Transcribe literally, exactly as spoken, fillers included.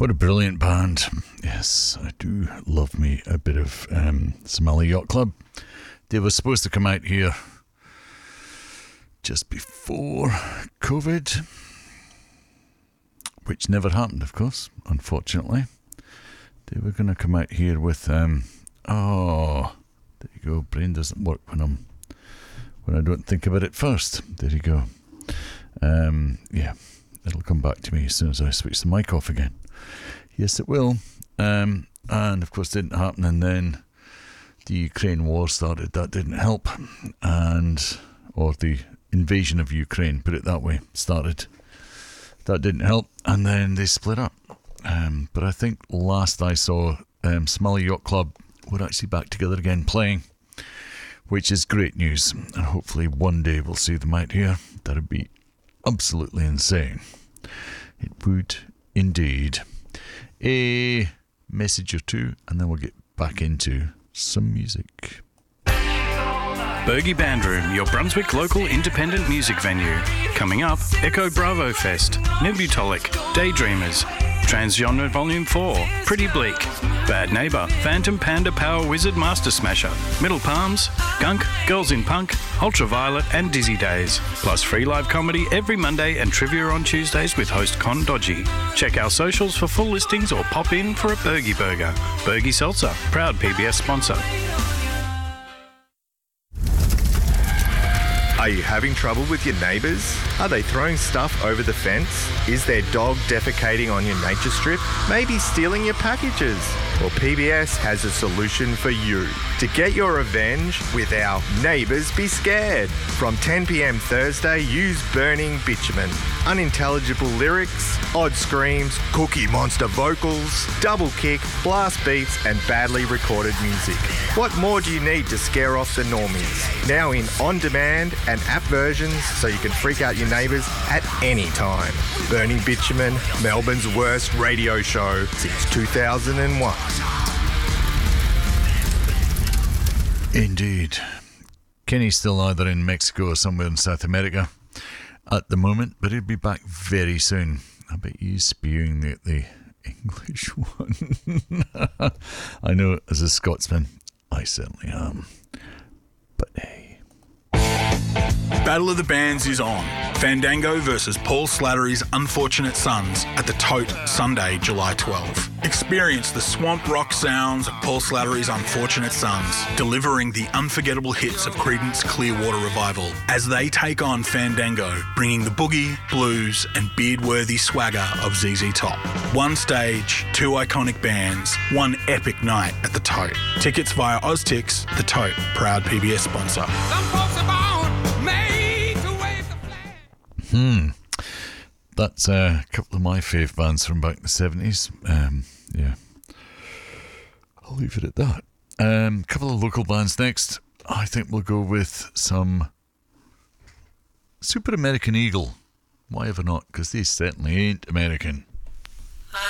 What a brilliant band. Yes, I do love me a bit of um, Somali Yacht Club. They were supposed to come out here just before COVID, which never happened, of course, unfortunately. They were going to come out here with, um, oh, there you go, brain doesn't work when I'm, when I don't think about it first. There you go. Um, yeah, it'll come back to me as soon as I switch the mic off again. Yes, it will. Um, and, of course, it didn't happen, and then the Ukraine war started. That didn't help. And, or the invasion of Ukraine, put it that way, started. That didn't help, and then they split up. Um, but I think last I saw, um, Somali Yacht Club were actually back together again playing, which is great news. And hopefully one day we'll see them out here. That would be absolutely insane. It would indeed. A message or two, and then we'll get back into some music. Bergie Band Room, your Brunswick local independent music venue. Coming up, Echo Bravo Fest, Nebutolic, Daydreamers, Transgenre Volume four, Pretty Bleak, Bad Neighbour, Phantom Panda Power Wizard Master Smasher, Middle Palms, Gunk, Girls in Punk, Ultraviolet and Dizzy Days. Plus free live comedy every Monday and trivia on Tuesdays with host Con Dodgy. Check our socials for full listings or pop in for a Bergie Burger. Bergie Seltzer, proud P B S sponsor. Are you having trouble with your neighbours? Are they throwing stuff over the fence? Is their dog defecating on your nature strip? Maybe stealing your packages? Well, P B S has a solution for you. To get your revenge with our Neighbours Be Scared. From ten p.m. Thursday, use Burning Bitumen. Unintelligible lyrics, odd screams, Cookie Monster vocals, double kick, blast beats and badly recorded music. What more do you need to scare off the normies? Now in on-demand and app versions so you can freak out your neighbours at any time. Burning Bitumen, Melbourne's worst radio show since two thousand one. Indeed. Kenny's still either in Mexico or somewhere in South America at the moment, but he'll be back very soon. I bet he's spewing the, the English one. I know, as a Scotsman, I certainly am. But hey. Battle of the Bands is on. Fandango versus Paul Slattery's Unfortunate Sons at the Tote, Sunday, July twelfth. Experience the swamp rock sounds of Paul Slattery's Unfortunate Sons, delivering the unforgettable hits of Creedence Clearwater Revival as they take on Fandango, bringing the boogie, blues and beard-worthy swagger of Z Z Top. One stage, two iconic bands, one epic night at the Tote. Tickets via Oztix, the Tote, proud P B S sponsor. Some folks are born made to wave the flag. Hmm. That's uh, a couple of my fave bands from back in the seventies. Um, yeah. I'll leave it at that. A um, couple of local bands next. I think we'll go with some Super American Eagle. Why ever not? Because they certainly ain't American.